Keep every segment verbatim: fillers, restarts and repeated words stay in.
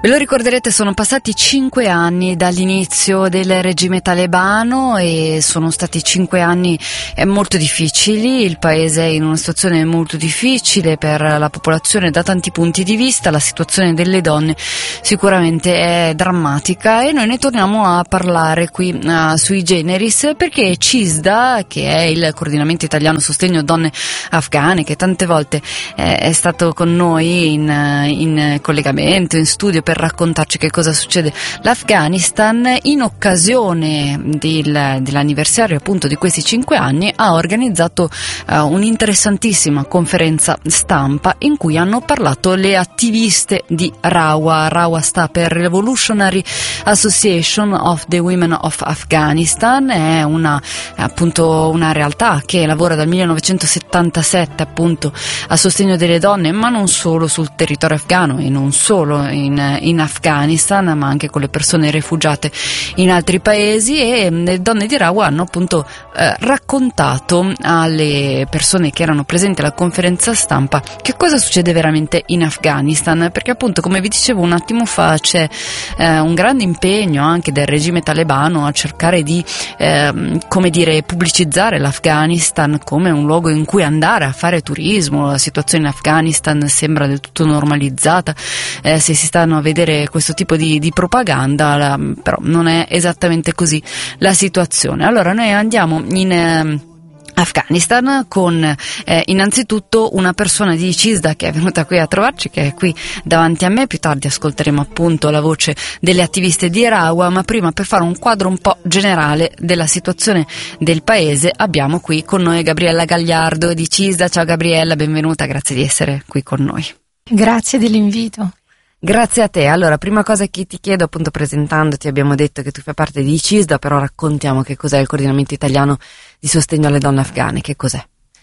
Ve lo ricorderete, sono passati cinque anni dall'inizio del regime talebano e sono stati cinque anni molto difficili. Il paese è in una situazione molto difficile per la popolazione da tanti punti di vista. La situazione delle donne sicuramente è drammatica e noi ne torniamo a parlare qui uh, sui Generis perché CISDA, che è il coordinamento italiano sostegno donne afghane, che tante volte eh, è stato con noi in, in collegamento, in studio per raccontarci che cosa succede l'Afghanistan, in occasione del, dell'anniversario appunto di questi cinque anni ha organizzato uh, un'interessantissima conferenza stampa in cui hanno parlato le attiviste di RAWA. RAWA sta per Revolutionary Association of the Women of Afghanistan, è una appunto una realtà che lavora dal millenovecentosettantasette appunto a sostegno delle donne, ma non solo sul territorio afghano e non solo in, in Afghanistan, ma anche con le persone rifugiate in altri paesi. E le donne di RAWA hanno appunto eh, raccontato alle persone che erano presenti alla conferenza stampa che cosa succede veramente in Afghanistan, perché appunto, come vi dicevo un attimo fa, c'è eh, un grande impegno anche del regime talebano a cercare di eh, come dire pubblicizzare l'Afghanistan come un luogo in cui andare a fare turismo. La situazione in Afghanistan sembra del tutto normalizzata eh, se si stanno a vedere questo tipo di, di propaganda, la, però non è esattamente così la situazione. Allora noi andiamo in eh, Afghanistan con eh, innanzitutto una persona di CISDA che è venuta qui a trovarci, che è qui davanti a me. Più tardi ascolteremo appunto la voce delle attiviste di RAWA, ma prima, per fare un quadro un po' generale della situazione del paese, abbiamo qui con noi Gabriella Gagliardo di CISDA. Ciao Gabriella, benvenuta, grazie di essere qui con noi. Grazie dell'invito. Grazie a te. Allora, prima cosa che ti chiedo, appunto presentandoti, abbiamo detto che tu fai parte di CISDA, però raccontiamo che cos'è il coordinamento italiano di sostegno alle donne afghane, che cos'è?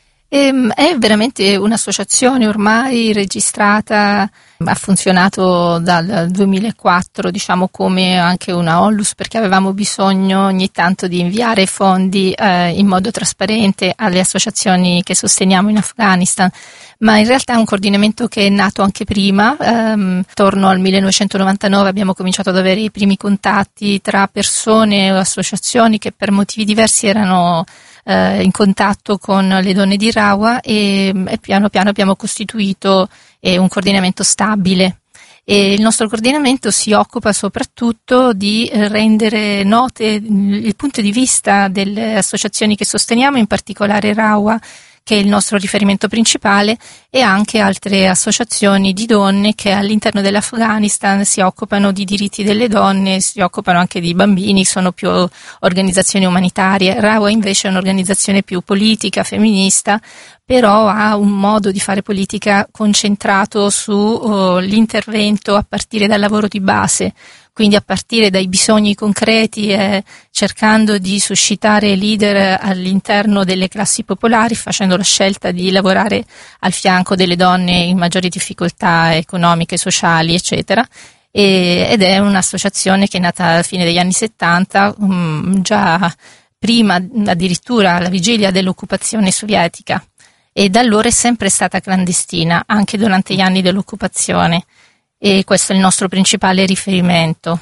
Ehm, è veramente un'associazione ormai registrata, ha funzionato dal duemilaquattro, diciamo come anche una Onlus, perché avevamo bisogno ogni tanto di inviare fondi eh, in modo trasparente alle associazioni che sosteniamo in Afghanistan, ma in realtà è un coordinamento che è nato anche prima. Ehm, attorno al millenovecentonovantanove abbiamo cominciato ad avere i primi contatti tra persone o associazioni che per motivi diversi erano in contatto con le donne di RAWA e, e piano piano abbiamo costituito eh, un coordinamento stabile. E il nostro coordinamento si occupa soprattutto di rendere note il punto di vista delle associazioni che sosteniamo, in particolare RAWA, che è il nostro riferimento principale, e anche altre associazioni di donne che all'interno dell'Afghanistan si occupano di diritti delle donne, si occupano anche di bambini, sono più organizzazioni umanitarie. RAWA invece è un'organizzazione più politica, femminista, però ha un modo di fare politica concentrato sull'intervento uh, a partire dal lavoro di base, quindi a partire dai bisogni concreti e cercando di suscitare leader all'interno delle classi popolari, facendo la scelta di lavorare al fianco delle donne in maggiori difficoltà economiche, sociali, eccetera. E, ed è un'associazione che è nata alla fine degli anni settanta, um, già prima addirittura alla vigilia dell'occupazione sovietica, e da allora è sempre stata clandestina, anche durante gli anni dell'occupazione. E questo è il nostro principale riferimento.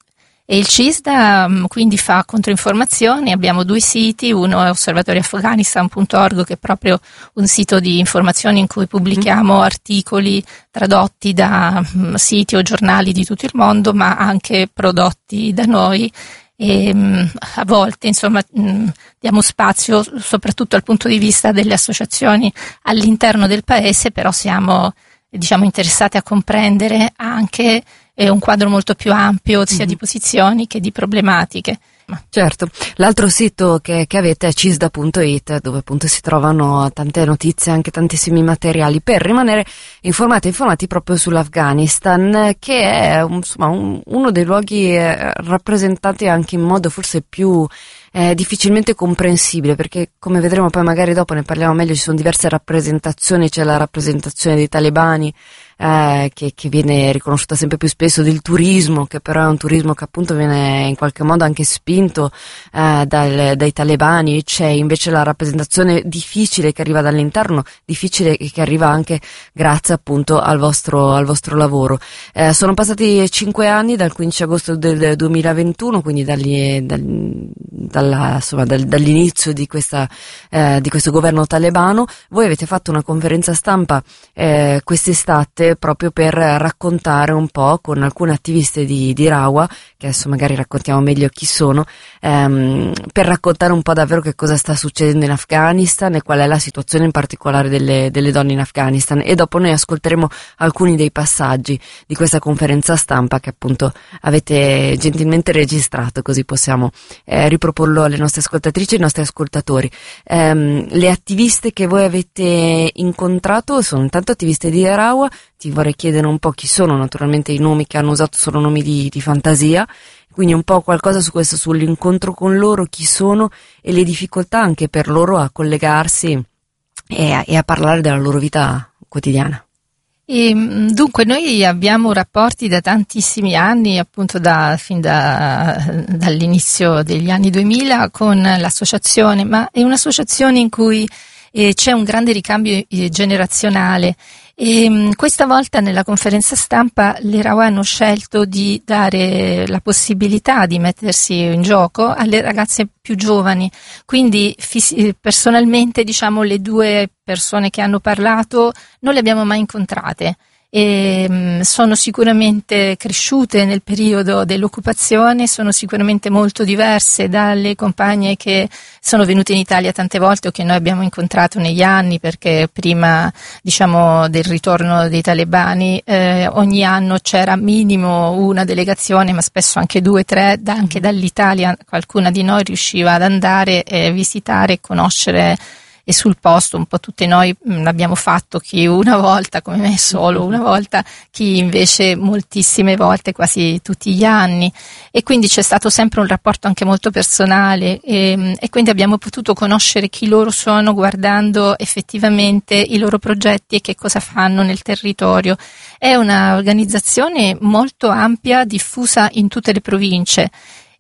E il CISDA quindi fa controinformazioni, abbiamo due siti, uno è osservatorio afghanistan punto org, che è proprio un sito di informazioni in cui pubblichiamo articoli tradotti da um, siti o giornali di tutto il mondo, ma anche prodotti da noi, e um, a volte insomma um, diamo spazio soprattutto dal punto di vista delle associazioni all'interno del paese, però siamo diciamo interessate a comprendere anche eh, un quadro molto più ampio sia mm-hmm. di posizioni che di problematiche. Certo, l'altro sito che, che avete è cisda punto it, dove appunto si trovano tante notizie, anche tantissimi materiali per rimanere informati informati proprio sull'Afghanistan, che è insomma un, uno dei luoghi eh, rappresentati anche in modo forse più eh, difficilmente comprensibile, perché come vedremo poi magari dopo ne parliamo meglio, ci sono diverse rappresentazioni, c'è la rappresentazione dei talebani eh, che, che viene riconosciuta sempre più spesso, del turismo, che però è un turismo che appunto viene in qualche modo anche spinto eh, dal, dai talebani. C'è invece la rappresentazione difficile che arriva dall'interno, difficile che arriva anche grazie appunto al vostro, al vostro lavoro. Eh, sono passati cinque anni dal quindici agosto del duemilaventuno, quindi dagli, dal, dalla, insomma, dal, dall'inizio di questa eh, di questo governo talebano. Voi avete fatto una conferenza stampa eh, quest'estate proprio per raccontare un po' con alcune attiviste di, di Rawa, che adesso magari raccontiamo meglio chi sono, ehm, per raccontare un po' davvero che cosa sta succedendo in Afghanistan e qual è la situazione in particolare delle, delle donne in Afghanistan, e dopo noi ascolteremo alcuni dei passaggi di questa conferenza stampa che appunto avete gentilmente registrato, così possiamo eh, riproporlo alle nostre ascoltatrici e ai nostri ascoltatori. Ehm, le attiviste che voi avete incontrato sono intanto attiviste di Rawa. Ti vorrei chiedere un po' chi sono, naturalmente i nomi che hanno usato sono nomi di, di fantasia, quindi un po' qualcosa su questo, sull'incontro con loro, chi sono e le difficoltà anche per loro a collegarsi e a, e a parlare della loro vita quotidiana. E, dunque noi abbiamo rapporti da tantissimi anni, appunto da, fin da, dall'inizio degli anni duemila con l'associazione, ma è un'associazione in cui eh, c'è un grande ricambio eh, generazionale. E mh, questa volta nella conferenza stampa le Rawa hanno scelto di dare la possibilità di mettersi in gioco alle ragazze più giovani, quindi fis- personalmente diciamo le due persone che hanno parlato non le abbiamo mai incontrate. E mh, sono sicuramente cresciute nel periodo dell'occupazione, sono sicuramente molto diverse dalle compagne che sono venute in Italia tante volte o che noi abbiamo incontrato negli anni, perché prima diciamo del ritorno dei talebani eh, ogni anno c'era minimo una delegazione, ma spesso anche due, tre, da, anche dall'Italia qualcuna di noi riusciva ad andare e visitare e conoscere. E sul posto un po' tutte noi mh, l'abbiamo fatto, chi una volta come me solo una volta, chi invece moltissime volte, quasi tutti gli anni, e quindi c'è stato sempre un rapporto anche molto personale e, e quindi abbiamo potuto conoscere chi loro sono guardando effettivamente i loro progetti e che cosa fanno nel territorio. È un'organizzazione molto ampia, diffusa in tutte le province.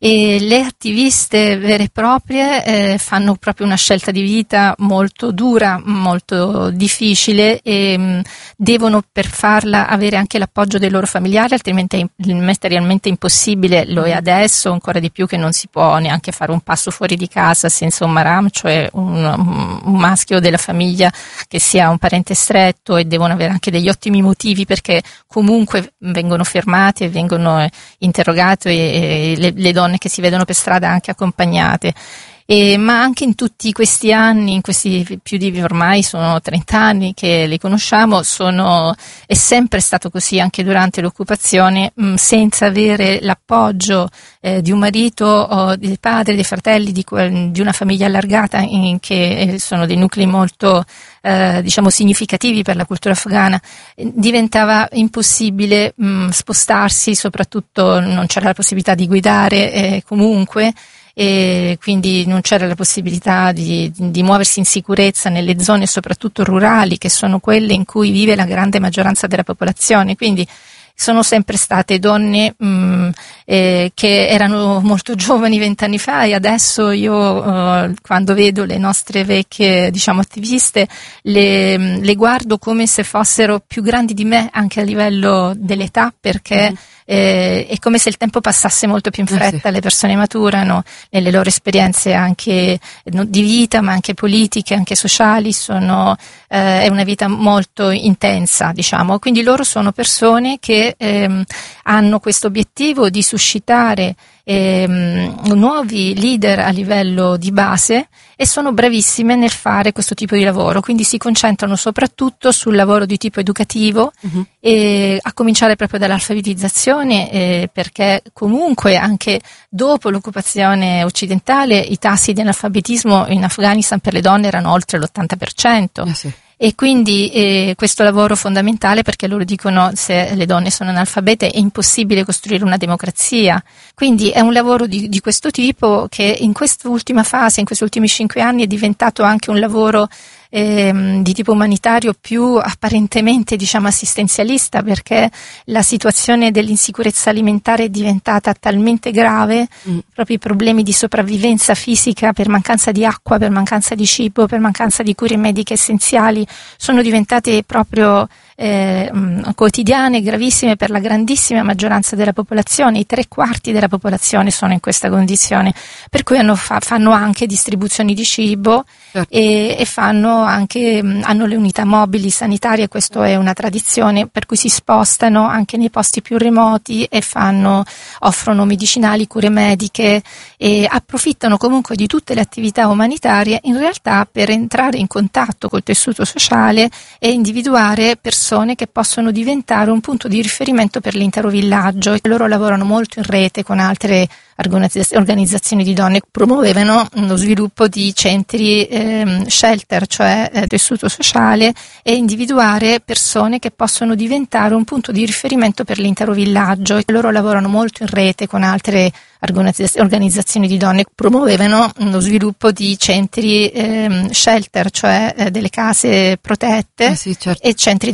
E le attiviste vere e proprie eh, fanno proprio una scelta di vita molto dura, molto difficile e mh, devono per farla avere anche l'appoggio dei loro familiari, altrimenti è materialmente impossibile, lo è adesso ancora di più che non si può neanche fare un passo fuori di casa senza un maram, cioè un, un maschio della famiglia che sia un parente stretto, e devono avere anche degli ottimi motivi perché comunque vengono fermati e vengono interrogati e, e le, le donne che si vedono per strada anche accompagnate. E, ma anche in tutti questi anni, in questi più di ormai sono trenta anni che li conosciamo, sono, è sempre stato così anche durante l'occupazione, mh, senza avere l'appoggio eh, di un marito o del padre, dei fratelli, di, di una famiglia allargata in, che sono dei nuclei molto eh, diciamo significativi per la cultura afghana, diventava impossibile mh, spostarsi, soprattutto non c'era la possibilità di guidare eh, comunque, e quindi non c'era la possibilità di, di muoversi in sicurezza nelle zone soprattutto rurali, che sono quelle in cui vive la grande maggioranza della popolazione. Quindi sono sempre state donne mh, eh, che erano molto giovani vent'anni fa, e adesso io eh, quando vedo le nostre vecchie diciamo attiviste le, le guardo come se fossero più grandi di me anche a livello dell'età, perché mm. Eh, è come se il tempo passasse molto più in fretta, eh sì. Le persone maturano nelle loro esperienze anche no, di vita, ma anche politiche, anche sociali, sono, eh, è una vita molto intensa, diciamo. Quindi loro sono persone che ehm, hanno questo obiettivo di suscitare ehm, nuovi leader a livello di base, e sono bravissime nel fare questo tipo di lavoro, quindi si concentrano soprattutto sul lavoro di tipo educativo, uh-huh. e a cominciare proprio dall'alfabetizzazione, eh, perché comunque anche dopo l'occupazione occidentale i tassi di analfabetismo in Afghanistan per le donne erano oltre l'ottanta per cento. Uh, sì. E quindi eh, questo lavoro fondamentale, perché loro dicono se le donne sono analfabete è impossibile costruire una democrazia. Quindi è un lavoro di, di questo tipo che in quest'ultima fase, in questi ultimi cinque anni è diventato anche un lavoro ehm, di tipo umanitario più apparentemente, diciamo, assistenzialista, perché la situazione dell'insicurezza alimentare è diventata talmente grave, mm. proprio i problemi di sopravvivenza fisica per mancanza di acqua, per mancanza di cibo, per mancanza di cure mediche essenziali sono diventate proprio Eh, quotidiane, gravissime per la grandissima maggioranza della popolazione. I tre quarti della popolazione sono in questa condizione, per cui hanno fa, fanno anche distribuzioni di cibo certo. e, e fanno anche hanno le unità mobili sanitarie, questo è una tradizione, per cui si spostano anche nei posti più remoti e fanno offrono medicinali, cure mediche e approfittano comunque di tutte le attività umanitarie in realtà per entrare in contatto col tessuto sociale e individuare persone che possono diventare un punto di riferimento per l'intero villaggio. E loro lavorano molto in rete con altre organizzazioni di donne, promuovevano lo sviluppo di centri ehm, shelter, cioè eh, tessuto sociale, e individuare persone che possono diventare un punto di riferimento per l'intero villaggio. E loro lavorano molto in rete con altre organizzazioni di donne, promuovevano lo sviluppo di centri ehm, shelter, cioè eh, delle case protette eh sì, certo. e centri